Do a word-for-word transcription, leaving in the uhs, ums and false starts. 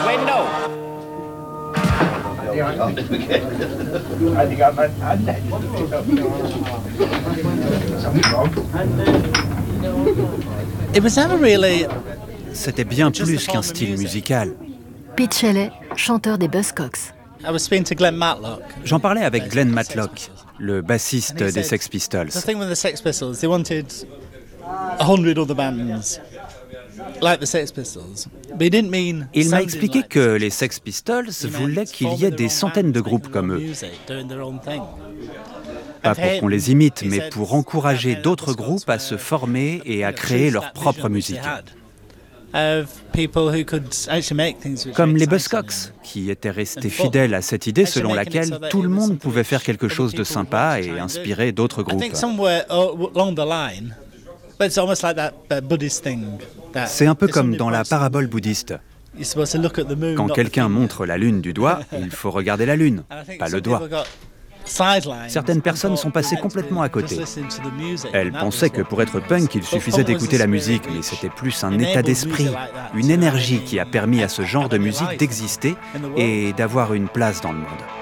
window. It was never really. C'était bien plus qu'un style musical. Pete Shelley, chanteur des Buzzcocks. I was speaking to Glenn Matlock. J'en parlais avec Glenn Matlock, le bassiste des Sex Pistols. The thing with the Sex Pistols, they wanted a hundred other bands like the Sex Pistols. But he didn't mean. Il m'a expliqué que les Sex Pistols He meant voulaient qu'il y ait forming des their own centaines de bands, groupes making comme their own eux. music, doing their own thing. Pas And pour then qu'on les imite, he mais said pour encourager that d'autres the groupes à se Scots former et à were créer true to leur that propre vision which they musique. had, of people who could actually make things which Comme make les sense to them. Buzzcocks, qui étaient restés fidèles à cette idée selon laquelle tout le monde pouvait faire quelque chose de sympa et inspirer d'autres I groupes. think somewhere uh, along the line, but it's almost like that uh, Buddhist thing. that C'est un peu if comme somebody dans la points to- parabole bouddhiste. You're supposed to look at the moon, Quand not the quelqu'un finger. montre la lune du doigt, il faut regarder la lune, And I think pas some le doigt. people got sidelined Certaines personnes and sont passées thought complètement à côté. just listen to the music, Elles and that pensaient was que what pour être it was. punk, il But suffisait punk was d'écouter the la spirit musique, mais which c'était plus un enabled état music d'esprit, like that une to énergie have qui a permis à ce genre de musique d'exister et d'avoir une place dans le monde.